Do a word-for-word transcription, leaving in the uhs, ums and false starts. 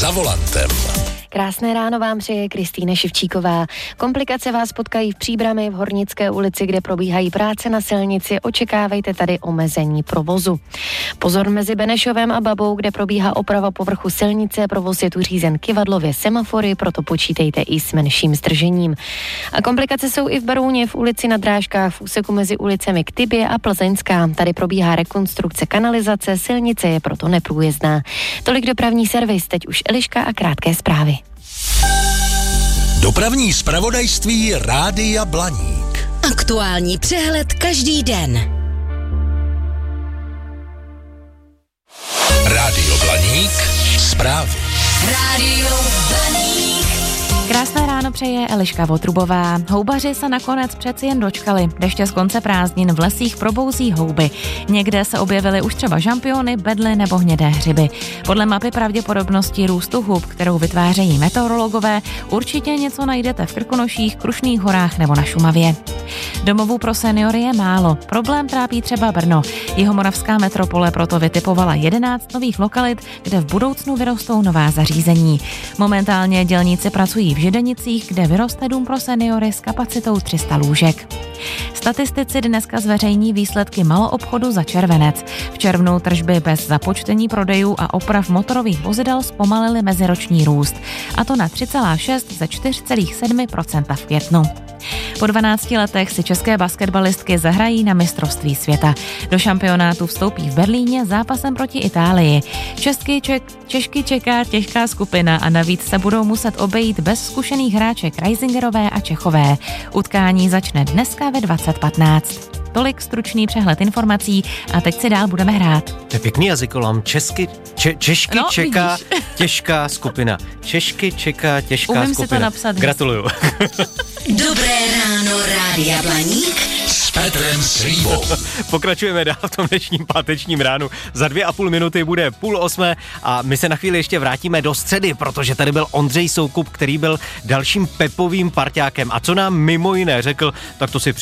za volantem. Krásné ráno vám přeje Kristýna Ševčíková. Komplikace vás potkají v Příbrami v Hornické ulici, kde probíhají práce na silnici. Očekávejte tady omezení provozu. Pozor, mezi Benešovem a Babou, kde probíhá oprava povrchu silnice, provoz je tu řízen kyvadlově semafory, proto počítejte i s menším zdržením. A komplikace jsou i v Berouně v ulici na Drážkách v úseku mezi ulicemi Ktybě a Plzeňská. Tady probíhá rekonstrukce kanalizace, silnice je proto neprůjezdná. Tolik dopravní servis, teď už Eliška a krátké zprávy. Dopravní zpravodajství Rádia Blaník. Aktuální přehled každý den. Rádio Blaník. Zprávy. Rádio Blaník. Krásné ráno přeje Eliška Votrubová. Houbaři se nakonec přeci jen dočkali. Deště z konce prázdnin v lesích probouzí houby. Někde se objevily už třeba žampiony, bedly nebo hnědé hřiby. Podle mapy pravděpodobnosti růstu hub, kterou vytvářejí meteorologové, určitě něco najdete v Krkonoších, Krušných horách nebo na Šumavě. Domovů pro seniory je málo. Problém trápí třeba Brno. Jihomoravská metropole proto vytipovala jedenáct nových lokalit, kde v budoucnu vyrostou nová zařízení. Momentálně dělníci pracují v Židenicích, kde vyroste dům pro seniory s kapacitou tři sta lůžek. Statistici dneska zveřejní výsledky maloobchodu za červenec. V červnu tržby bez započtení prodejů a oprav motorových vozidel zpomalily meziroční růst, a to na tři celá šest ze čtyři celá sedm procenta v květnu. Po dvanácti letech si české basketbalistky zahrají na mistrovství světa. Do šampionátu vstoupí v Berlíně zápasem proti Itálii. Česky, ček, Češky čeká těžká skupina a navíc se budou muset obejít bez zkušených hráček Reisingerové a Čechové. Utkání začne dneska ve dvacet patnáct. Tolik stručný přehled informací a teď si dál budeme hrát. To je pěkný jazykolám. Česky, če, Češky no, čeká vidíš. Těžká skupina. Češky čeká těžká Umím skupina. si to napsat. Gratuluju. Dobré ráno, Rádia Blaník. S Petrem Slívou. Pokračujeme dál v tom dnešním pátečním ránu. Za dvě a půl minuty bude půl osmé a my se na chvíli ještě vrátíme do středy, protože tady byl Ondřej Soukup, který byl dalším Pepovým parťákem. A co nám mimo jiné řekl, tak to si